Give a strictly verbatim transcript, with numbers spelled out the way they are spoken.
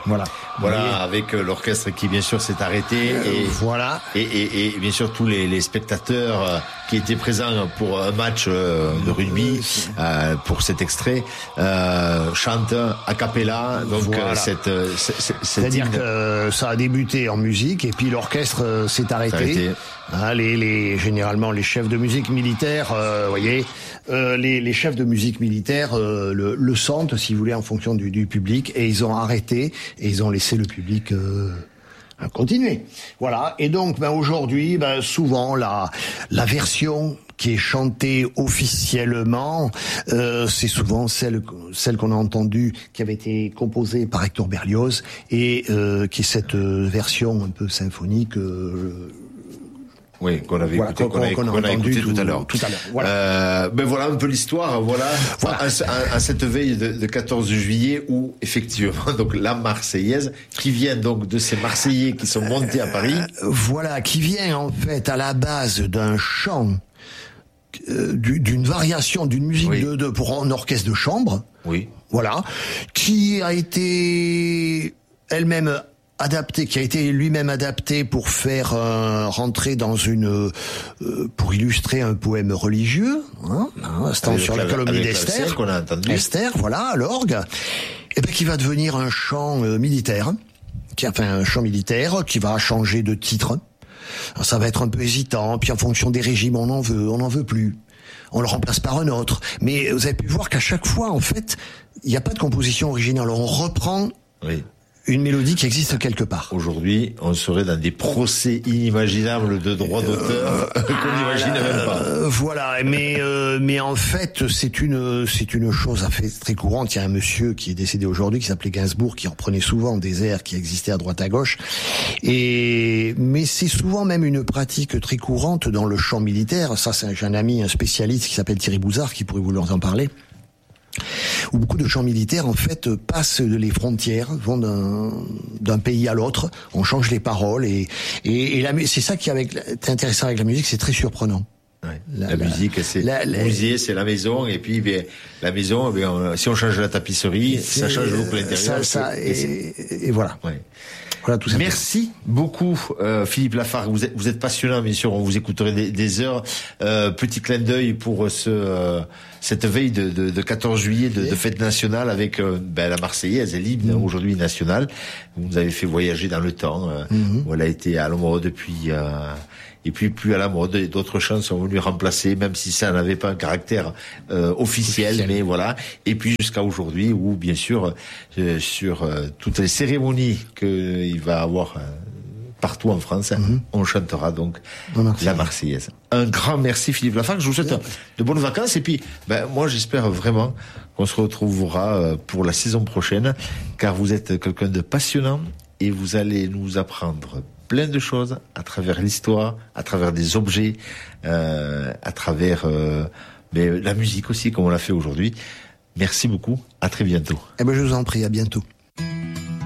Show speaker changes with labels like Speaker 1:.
Speaker 1: Voilà.
Speaker 2: Voilà,
Speaker 1: et,
Speaker 2: avec l'orchestre qui bien sûr s'est arrêté
Speaker 1: euh,
Speaker 2: et
Speaker 1: voilà.
Speaker 2: Et, et, et bien sûr tous les, les spectateurs qui étaient présents pour un match de rugby euh, pour cet extrait euh, chantent a cappella. Donc
Speaker 1: voilà.
Speaker 2: cette, cette, cette
Speaker 1: c'est-à-dire hymne... que ça a débuté en musique et puis l'orchestre s'est arrêté. arrêté. Hein, les, les généralement les chefs de musique militaire, euh, voyez, euh, les, les chefs de musique militaire euh, le, le sentent, si vous voulez, en fonction du, du public, et ils ont arrêté et ils ont laissé le public euh, continuer. Voilà. Et donc, ben aujourd'hui, ben souvent la la version qui est chantée officiellement, euh, c'est souvent celle celle qu'on a entendue, qui avait été composée par Hector Berlioz et euh, qui est cette version un peu symphonique. Euh,
Speaker 2: Oui, qu'on avait
Speaker 1: voilà,
Speaker 2: écouté, qu'on, qu'on, a,
Speaker 1: qu'on a,
Speaker 2: qu'on a écouté
Speaker 1: tout,
Speaker 2: tout à l'heure.
Speaker 1: Tout à l'heure. Voilà.
Speaker 2: Euh, ben voilà un peu l'histoire. Voilà. voilà. À, à, à cette veille de, de quatorze juillet où effectivement donc la Marseillaise qui vient donc de ces Marseillais qui sont montés à Paris.
Speaker 1: Euh, voilà, qui vient en fait à la base d'un chant, euh, d'une variation d'une musique oui. de, de pour un orchestre de chambre.
Speaker 2: Oui.
Speaker 1: Voilà, qui a été elle-même adapté, qui a été lui-même adapté pour faire euh, rentrer dans une, euh, pour illustrer un poème religieux, hein, hein c'est sur la, la calomnie d'Esther,
Speaker 2: qu'on a entendu.
Speaker 1: Esther, voilà, à l'orgue, et ben qui va devenir un chant euh, militaire, qui enfin un chant militaire qui va changer de titre. Alors, ça va être un peu hésitant, puis en fonction des régimes, on en veut, on n'en veut plus. On le remplace par un autre. Mais vous avez pu voir qu'à chaque fois, en fait, il n'y a pas de composition originale. On reprend. Oui. Une mélodie qui existe quelque part.
Speaker 2: Aujourd'hui, on serait dans des procès inimaginables de droits d'auteur euh, qu'on n'imagine euh, même pas.
Speaker 1: Euh, voilà, mais euh, mais en fait, c'est une c'est une chose à fait très courante. Il y a un monsieur qui est décédé aujourd'hui qui s'appelait Gainsbourg, qui reprenait souvent des airs qui existaient à droite à gauche. Et mais c'est souvent même une pratique très courante dans le chant militaire. Ça, c'est, j'ai un ami, un spécialiste qui s'appelle Thierry Bouzard, qui pourrait vous en parler. Où beaucoup de chants militaires en fait passent les frontières, vont d'un, d'un pays à l'autre, on change les paroles et et, et la, c'est ça qui est avec, est intéressant avec la musique, c'est très surprenant.
Speaker 2: Ouais, la, la, la musique, c'est la, la, le musée, c'est la maison, et puis bien, la maison, bien, on, si on change la tapisserie, ça change le look l'intérieur.
Speaker 1: Ça, ça, et, et, et voilà.
Speaker 2: Ouais.
Speaker 1: Voilà, tout ça.
Speaker 2: Merci beaucoup, euh, Philippe Lafargue. Vous êtes, vous êtes passionnant, bien sûr. On vous écouterait des, des heures. Euh, petit clin d'œil pour ce, euh, cette veille de, de, de quatorze juillet de, de fête nationale avec euh, ben, la Marseillaise, l'hymne mmh. aujourd'hui national. Vous nous avez fait voyager dans le temps. Euh, mmh. Elle a été à l'ombre depuis. Euh, Et puis plus à la mode, d'autres chants sont venus remplacer, même si ça n'avait pas un caractère euh, officiel, officiel, mais voilà. Et puis jusqu'à aujourd'hui, où bien sûr euh, sur euh, toutes les cérémonies qu'il va avoir euh, partout en France, mm-hmm. on chantera donc Marseillaise. La Marseillaise. Un grand merci Philippe Lafargue. Je vous souhaite yeah. de bonnes vacances. Et puis, ben moi j'espère vraiment qu'on se retrouvera euh, pour la saison prochaine, car vous êtes quelqu'un de passionnant et vous allez nous apprendre plein de choses à travers l'histoire, à travers des objets, euh, à travers euh, mais la musique aussi, comme on l'a fait aujourd'hui. Merci beaucoup, à très bientôt.
Speaker 1: Eh ben, je vous en prie, à bientôt.